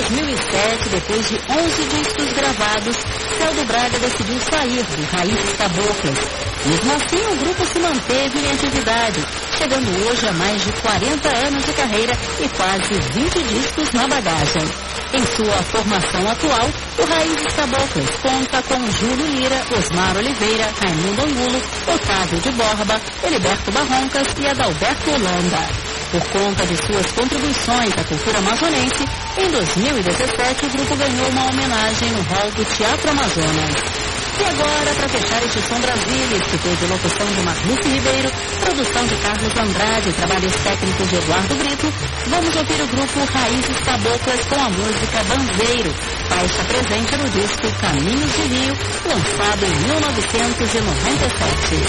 2007, depois de 11 discos gravados, Celdo Braga decidiu sair do Raízes Caboclas. Mesmo assim, o grupo se manteve em atividade, chegando hoje a mais de 40 anos de carreira e quase 20 discos na bagagem. Em sua formação atual, o Raízes Caboclas conta com Júlio Lira, Osmar Oliveira, Raimundo Angulo, Otávio de Borba, Heriberto Barroncas e Adalberto Holanda. Por conta de suas contribuições à cultura amazonense, em 2017 o grupo ganhou uma homenagem no hall do Teatro Amazonas. E agora, para fechar este Som Brasília, que teve locução de Marluce Ribeiro, produção de Carlos Andrade, trabalhos técnicos de Eduardo Brito, vamos ouvir o grupo Raízes Caboclas com a música Banzeiro, faixa presente no disco Caminhos de Rio, lançado em 1997.